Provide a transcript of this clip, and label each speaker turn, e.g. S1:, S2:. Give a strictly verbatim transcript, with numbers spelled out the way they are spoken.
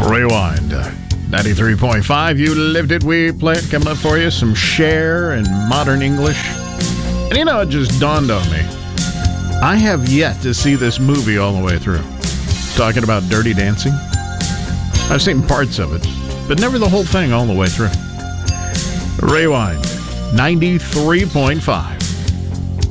S1: Rewind. ninety-three point five, you lived it, we play it. Coming up for you, some Cher and Modern English. And you know, it just dawned on me. I have yet to see this movie all the way through. Talking about Dirty Dancing. I've seen parts of it, but never the whole thing all the way through. Rewind. ninety-three point five.